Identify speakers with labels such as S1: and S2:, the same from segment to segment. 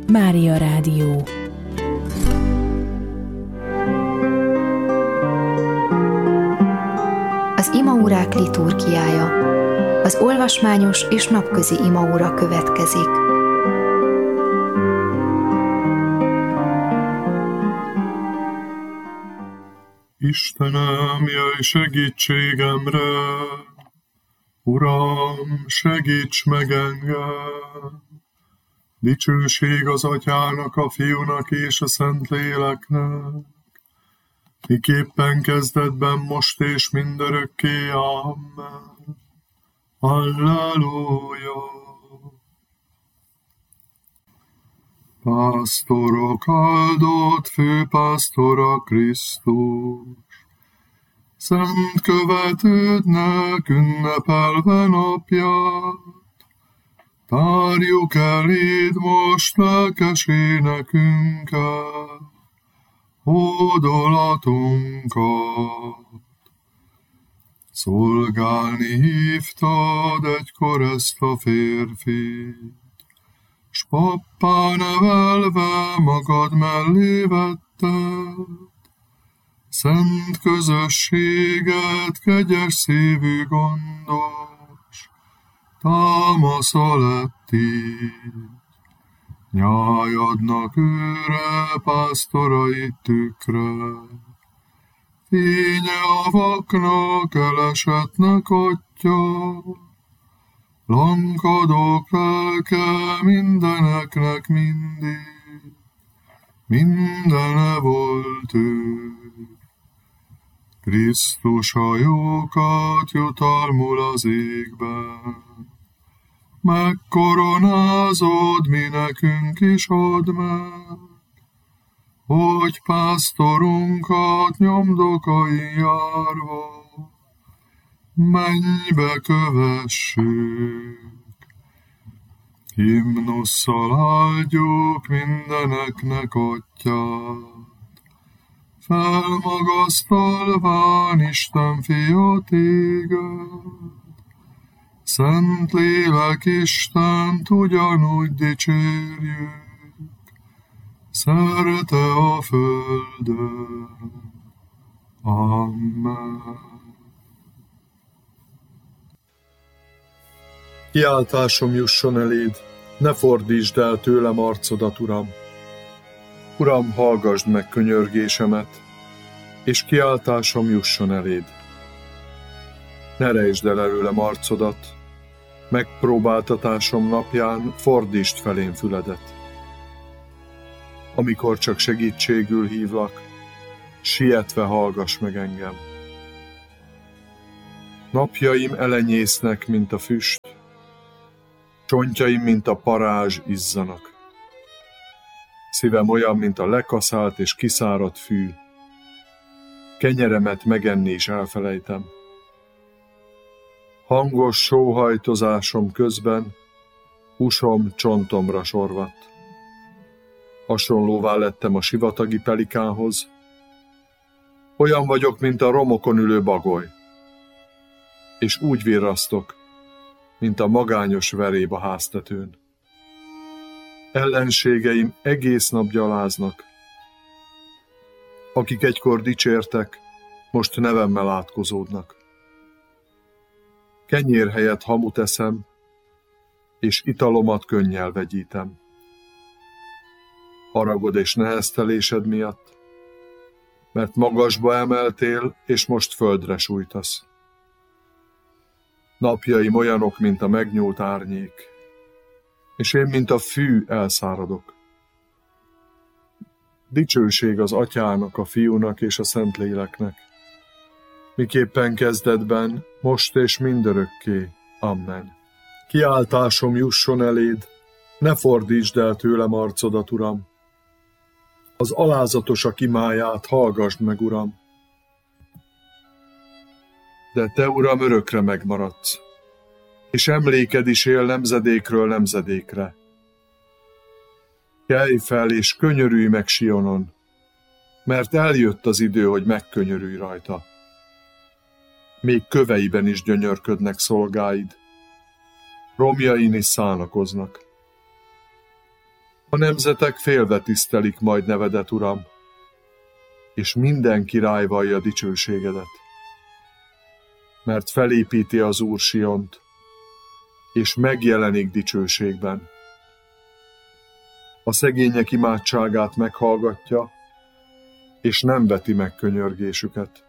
S1: Mária Rádió.
S2: Az imaórák liturgiája. Az olvasmányos és napközi imaóra következik.
S3: Istenem, jöjj segítségemre! Uram, segíts meg engem! Dicsőség az Atyának, a Fiúnak és a Szentléleknek, miképpen kezdetben, most és mindörökké. Amen. Halleluja! Pásztorok áldott főpásztora Krisztus, szent követődnek ünnepelve napját, tárjuk eléd most lelkes énekünket, hódolatunkat. Szolgálni hívtad egykor ezt a férfit, s pappá nevelve magad mellé vetted, szent közösséget, kegyes szívű gondos, támasza lett így. Nyájadnak őre, pásztorait tükre, fénye a vaknak, elesetnek atyja, lankadók lelke mindeneknek mindig, mindene volt ő. Krisztus a jókat jutalmul az égben, megkoronázod, mi nekünk is add meg, hogy pásztorunkat nyomdokain járva mennybe kövessük. Himnusszal áldjuk mindeneknek atyát, felmagasztalván Isten fia téged, Szentlélek Istent ugyanúgy dicsérjük, szerte a földön. Amen.
S4: Kiáltásom jusson eléd, ne fordítsd el tőlem arcodat, Uram. Uram, hallgasd meg könyörgésemet, és kiáltásom jusson eléd. Ne rejtsd el előlem arcodat, megpróbáltatásom napján fordítsd felém füledet. Amikor csak segítségül hívlak, sietve hallgass meg engem. Napjaim elenyésznek, mint a füst, csontjaim, mint a parázs izzanak. Szívem olyan, mint a lekaszált és kiszáradt fű, kenyeremet megenni is elfelejtem. Hangos sóhajtozásom közben húsom csontomra sorvadt. Hasonlóvá lettem a sivatagi pelikánhoz, olyan vagyok, mint a romokon ülő bagoly, és úgy virrasztok, mint a magányos veréb a háztetőn. Ellenségeim egész nap gyaláznak, akik egykor dicsértek, most nevemmel átkozódnak. Kenyér helyett hamut eszem, és italomat könnyel vegyítem. Haragod és neheztelésed miatt, mert magasba emeltél, és most földre sújtasz. Napjaim olyanok, mint a megnyúlt árnyék, és én, mint a fű, elszáradok. Dicsőség az Atyának, a Fiúnak és a Szentléleknek, miképpen kezdetben, most és mindörökké. Amen. Kiáltásom jusson eléd, ne fordítsd el tőlem arcodat, Uram. Az alázatosak imáját hallgasd meg, Uram. De te, Uram, örökre megmaradsz, és emléked is él nemzedékről nemzedékre. Kelj fel, és könyörülj meg Sionon, mert eljött az idő, hogy megkönyörülj rajta. Még köveiben is gyönyörködnek szolgáid, romjain is szánakoznak. A nemzetek félve tisztelik majd nevedet, Uram, és minden király vallja dicsőségedet. Mert felépíti az Úr Siont, és megjelenik dicsőségben. A szegények imádságát meghallgatja, és nem veti meg könyörgésüket.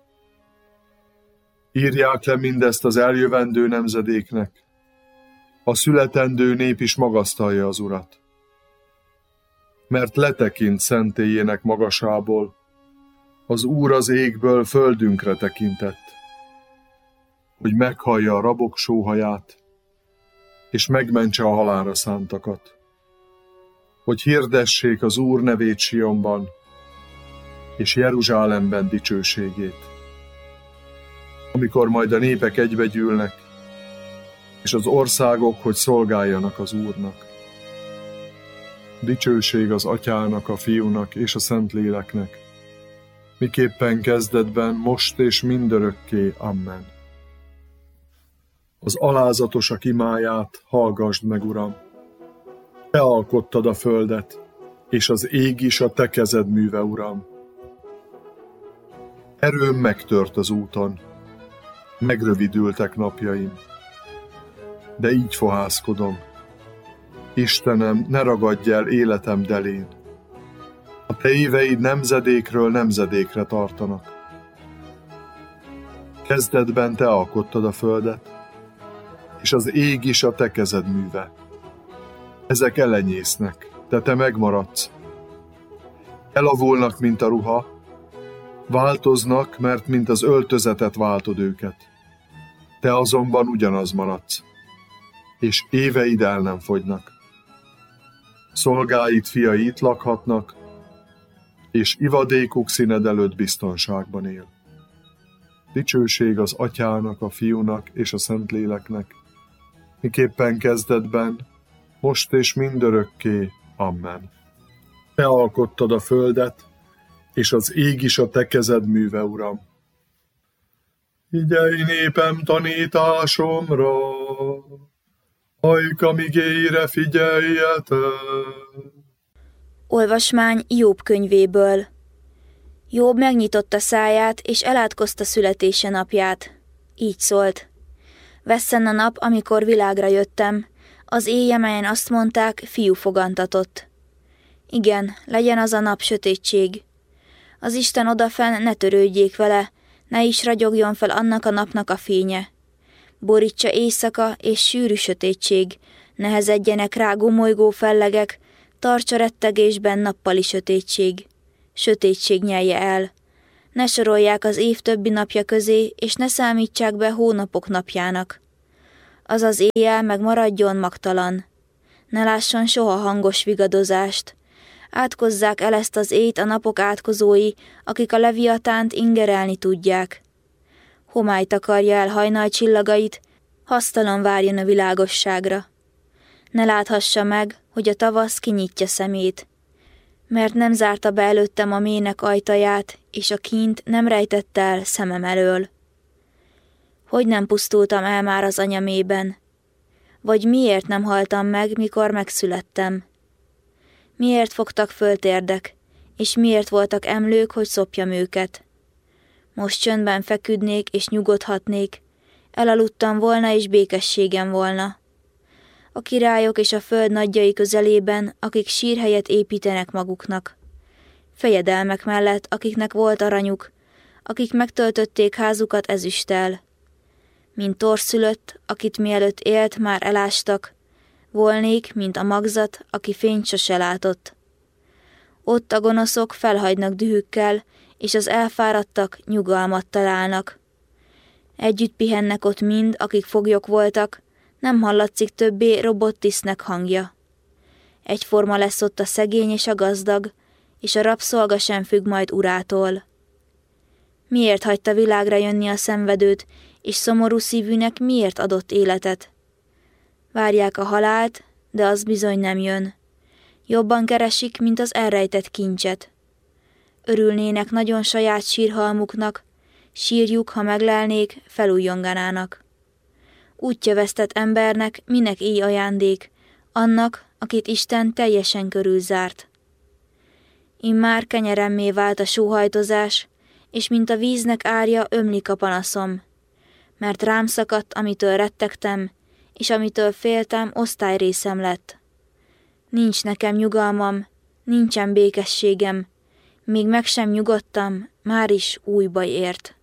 S4: Írják le mindezt az eljövendő nemzedéknek, a születendő nép is magasztalja az Urat. Mert letekint szentélyének magasából, az Úr az égből földünkre tekintett, hogy meghallja a rabok sóhaját, és megmentse a halálra szántakat, hogy hirdessék az Úr nevét Sionban, és Jeruzsálemben dicsőségét. Amikor majd a népek egybegyűlnek, és az országok, hogy szolgáljanak az Úrnak. Dicsőség az Atyának, a Fiúnak és a Szentléleknek, miképpen kezdetben, most és mindörökké. Amen. Az alázatosak imáját hallgasd meg, Uram! Te alkottad a földet, és az ég is a te kezed műve, Uram. Erőm megtört az úton, megrövidültek napjaim, de így fohászkodom. Istenem, ne ragadj el életem delén. A te éveid nemzedékről nemzedékre tartanak. Kezdetben te alkottad a földet, és az ég is a te kezed műve. Ezek elenyésznek, de te megmaradsz. Elavulnak, mint a ruha, változnak, mert mint az öltözetet váltod őket. Te azonban ugyanaz maradsz, és éveid el nem fogynak. Szolgáid fiai itt lakhatnak, és ivadékuk színed előtt biztonságban él. Dicsőség az Atyának, a Fiúnak és a Szentléleknek, miképpen kezdetben, most és mindörökké. Amen. Te alkottad a földet, és az ég is a te kezed műve, Uram. Figyelj népem tanításomra, ajkam igéire figyeljetek!
S1: Olvasmány Jobb könyvéből. Jobb megnyitotta száját, és elátkozta születése napját. Így szólt: Vesszen a nap, amikor világra jöttem, az éjje, melyen azt mondták, fiú fogantatott. Igen, legyen az a nap sötétség. Az Isten odafenn ne törődjék vele, ne is ragyogjon fel annak a napnak a fénye. Borítsa éjszaka és sűrű sötétség, nehezedjenek rá gomolygó fellegek, tartsa rettegésben nappali sötétség. Sötétség nyelje el. Ne sorolják az év többi napja közé, és ne számítsák be hónapok napjának. Azaz éjjel meg maradjon magtalan. Ne lásson soha hangos vigadozást. Átkozzák el ezt az éjt a napok átkozói, akik a leviatánt ingerelni tudják. Homály takarja el hajnal csillagait, hasztalan várjon a világosságra. Ne láthassa meg, hogy a tavasz kinyitja szemét, mert nem zárta be előttem a mének ajtaját, és a kínt nem rejtette el szemem elől. Hogy nem pusztultam el már az anyamében? Vagy miért nem haltam meg, mikor megszülettem? Miért fogtak föl térdek, és miért voltak emlők, hogy szopjam őket? Most csöndben feküdnék, és nyugodhatnék, elaludtam volna, és békességem volna. A királyok és a föld nagyjai közelében, akik sírhelyet építenek maguknak. Fejedelmek mellett, akiknek volt aranyuk, akik megtöltötték házukat ezüsttel. Mint torszülött, akit mielőtt élt, már elástak, volnék, mint a magzat, aki fényt sose látott. Ott a gonoszok felhagynak dühükkel, és az elfáradtak nyugalmat találnak. Együtt pihennek ott mind, akik foglyok voltak, nem hallatszik többé robottisznek hangja. Egyforma lesz ott a szegény és a gazdag, és a rabszolga sem függ majd urától. Miért hagyta világra jönni a szenvedőt, és szomorú szívűnek miért adott életet? Várják a halált, de az bizony nem jön. Jobban keresik, mint az elrejtett kincset. Örülnének nagyon saját sírhalmuknak, sírjuk, ha meglelnék, felújjonganának. Útja vesztett embernek minek éj ajándék, annak, akit Isten teljesen körülzárt. Immár kenyeremmé vált a sóhajtozás, és mint a víznek árja ömlik a panaszom, mert rám szakadt, amitől rettegtem, és amitől féltem, osztályrészem lett. Nincs nekem nyugalmam, nincsen békességem, míg meg sem nyugodtam, már is új baj ért.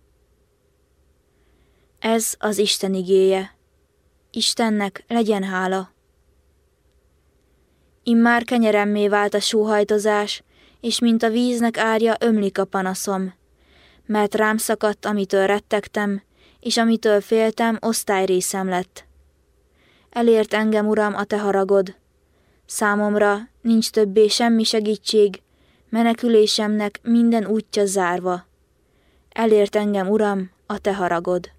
S1: Ez az Isten igéje. Istennek legyen hála. Immár kenyeremmé vált a sóhajtozás, és mint a víznek árja ömlik a panaszom, mert rám szakadt, amitől rettegtem, és amitől féltem, osztályrészem lett. Elért engem, Uram, a te haragod. Számomra nincs többé semmi segítség, menekülésemnek minden útja zárva. Elért engem, Uram, a te haragod.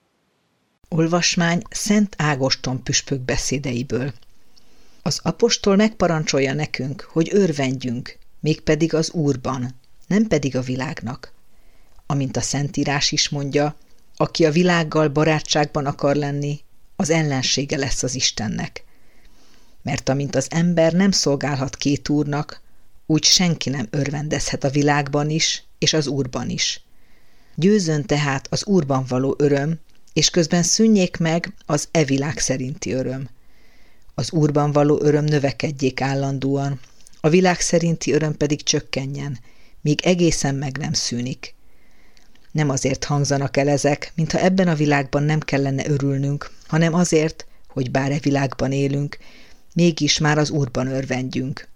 S5: Olvasmány Szent Ágoston püspök beszédeiből. Az apostol megparancsolja nekünk, hogy örvendjünk, mégpedig az Úrban, nem pedig a világnak. Amint a Szentírás is mondja, aki a világgal barátságban akar lenni, az ellensége lesz az Istennek. Mert amint az ember nem szolgálhat két úrnak, úgy senki nem örvendezhet a világban is, és az Úrban is. Győzön tehát az Úrban való öröm, és közben szűnjék meg az világ szerinti öröm. Az Úrban való öröm növekedjék állandóan, a világ szerinti öröm pedig csökkenjen, míg egészen meg nem szűnik. Nem azért hangzanak el ezek, mintha ebben a világban nem kellene örülnünk, hanem azért, hogy bár e világban élünk, mégis már az Úrban örvendjünk.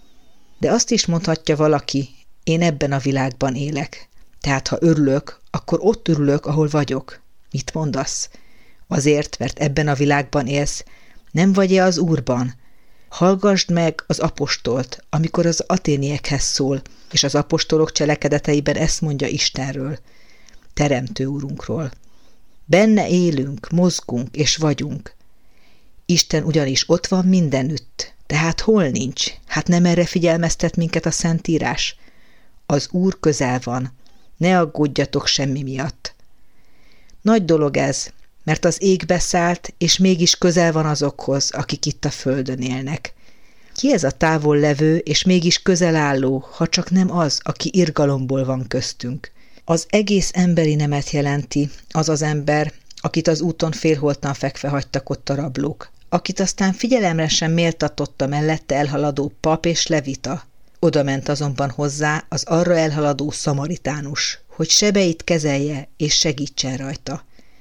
S5: De azt is mondhatja valaki, én ebben a világban élek, tehát ha örülök, akkor ott örülök, ahol vagyok. Mit mondasz? Azért, mert ebben a világban élsz, nem vagy-e az Úrban? Hallgasd meg az apostolt, amikor az aténiekhez szól, és az apostolok cselekedeteiben ezt mondja Istenről, Teremtő Úrunkról. Benne élünk, mozgunk és vagyunk. Isten ugyanis ott van mindenütt, tehát hol nincs? Hát nem erre figyelmeztet minket a Szentírás? Az Úr közel van, ne aggódjatok semmi miatt. Nagy dolog ez, mert az ég beszállt, és mégis közel van azokhoz, akik itt a földön élnek. Ki ez a távol levő, és mégis közel álló, ha csak nem az, aki irgalomból van köztünk? Az egész emberi nemet jelenti az az ember, akit az úton félholtan fekve hagytak ott a rablók, akit aztán figyelemre sem méltatott a mellette elhaladó pap és levita. Oda ment azonban hozzá az arra elhaladó szamaritánus, hogy sebeit kezelje és segítsen rajta.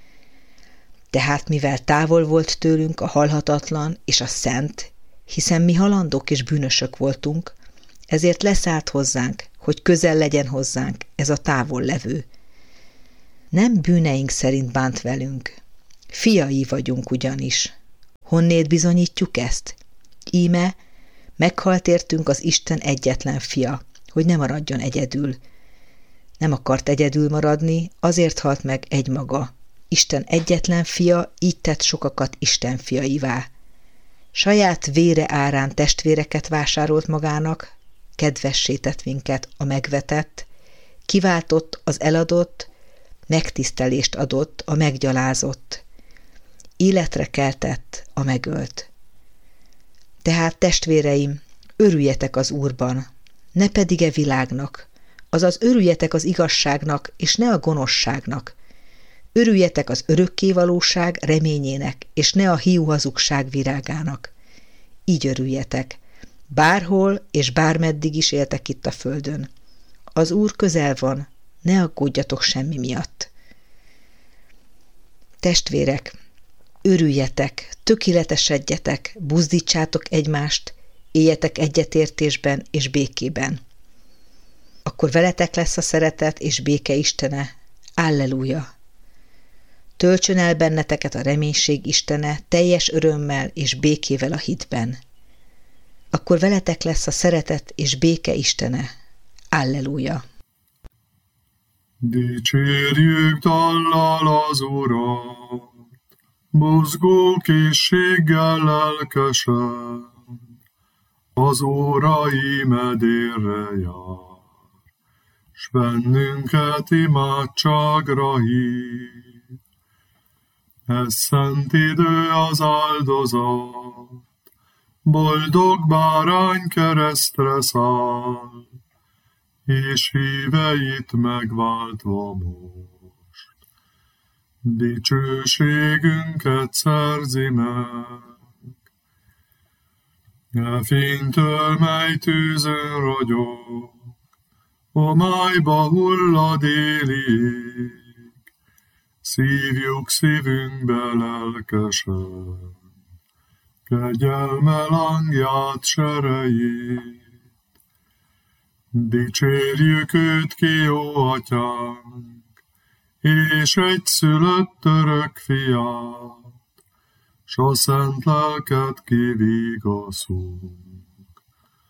S5: Tehát mivel távol volt tőlünk a halhatatlan és a szent, hiszen mi halandók és bűnösök voltunk, ezért leszállt hozzánk, hogy közel legyen hozzánk ez a távol levő. Nem bűneink szerint bánt velünk. Fiai vagyunk ugyanis. Honnét bizonyítjuk ezt? Íme, meghalt értünk az Isten egyetlen fia, hogy ne maradjon egyedül. Nem akart egyedül maradni, azért halt meg egymaga. Isten egyetlen fia így tett sokakat Isten fiaivá. Saját vére árán testvéreket vásárolt magának, kedvessé tett minket a megvetett, kiváltott az eladott, megtisztelést adott a meggyalázott, életre keltett a megölt. Tehát testvéreim, örüljetek az Úrban, ne pedig e világnak, azaz örüljetek az igazságnak, és ne a gonoszságnak. Örüljetek az örökkévalóság reményének, és ne a hiú hazugság virágának. Így örüljetek, bárhol és bármeddig is éltek itt a földön. Az Úr közel van, ne aggódjatok semmi miatt. Testvérek, örüljetek, tökéletesedjetek, buzdítsátok egymást, éljetek egyetértésben és békében. Akkor veletek lesz a szeretet és béke Istene. Alleluja! Töltsön el benneteket a reménység Istene teljes örömmel és békével a hitben. Akkor veletek lesz a szeretet és béke Istene. Alleluja!
S3: Dicsérjük dallal az Urat, mozgó készséggel lelkesen, az órai medérre jár, s bennünket imádságra hív. Ez szent idő az áldozat, boldog bárány keresztre száll, és híveit megváltva most, dicsőségünket szerzi meg. E fénytől, mely tűzön ragyog, a májba hullad élig, szívjuk szívünkbe lelkesen, kegyelme lángját, serejét. Dicsérjük őt ki, jó atyánk, és egyszülött örök fiát, s a szent lelket kivigaszul.